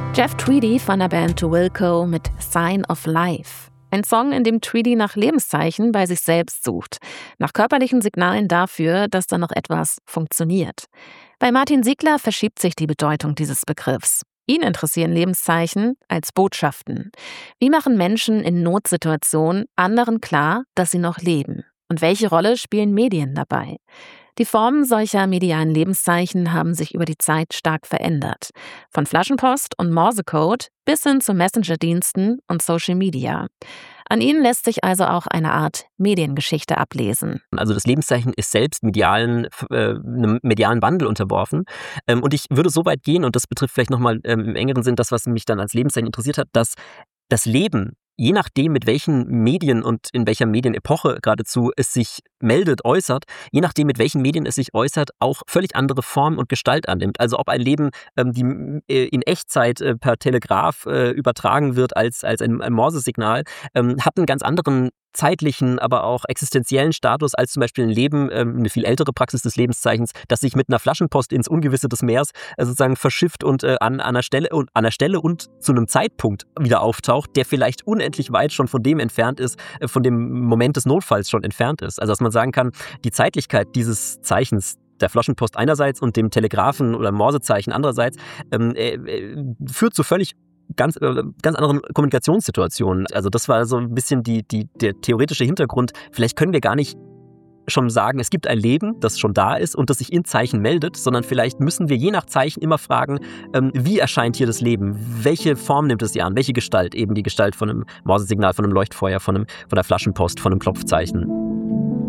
Jeff Tweedy von der Band Wilco mit Sign of Life. Ein Song, in dem Tweedy nach Lebenszeichen bei sich selbst sucht. Nach körperlichen Signalen dafür, dass da noch etwas funktioniert. Bei Martin Siegler verschiebt sich die Bedeutung dieses Begriffs. Ihn interessieren Lebenszeichen als Botschaften. Wie machen Menschen in Notsituationen anderen klar, dass sie noch leben? Und welche Rolle spielen Medien dabei? Die Formen solcher medialen Lebenszeichen haben sich über die Zeit stark verändert. Von Flaschenpost und Morsecode bis hin zu Messenger-Diensten und Social Media. An ihnen lässt sich also auch eine Art Mediengeschichte ablesen. Also das Lebenszeichen ist selbst einem medialen Wandel unterworfen. Und ich würde so weit gehen, und das betrifft vielleicht nochmal im engeren Sinn das, was mich dann als Lebenszeichen interessiert hat, dass das Leben, je nachdem, mit welchen Medien und in welcher Medienepoche geradezu es sich meldet, äußert, je nachdem, mit welchen Medien es sich äußert, auch völlig andere Form und Gestalt annimmt. Also ob ein Leben die in Echtzeit per Telegraph übertragen wird als ein Morsesignal, hat einen ganz anderen zeitlichen, aber auch existenziellen Status als zum Beispiel ein Leben, eine viel ältere Praxis des Lebenszeichens, das sich mit einer Flaschenpost ins Ungewisse des Meeres sozusagen verschifft und an einer Stelle und zu einem Zeitpunkt wieder auftaucht, der vielleicht unendlich weit schon von dem entfernt ist, von dem Moment des Notfalls schon entfernt ist. Also dass man sagen kann, die Zeitlichkeit dieses Zeichens, der Flaschenpost einerseits und dem Telegraphen- oder Morsezeichen andererseits, führt zu völlig ganz anderen Kommunikationssituationen. Also das war so ein bisschen der theoretische Hintergrund. Vielleicht können wir gar nicht schon sagen, es gibt ein Leben, das schon da ist und das sich in Zeichen meldet, sondern vielleicht müssen wir je nach Zeichen immer fragen, wie erscheint hier das Leben? Welche Form nimmt es hier an? Welche Gestalt? Eben die Gestalt von einem Morsesignal, von einem Leuchtfeuer, von der Flaschenpost, von einem Klopfzeichen.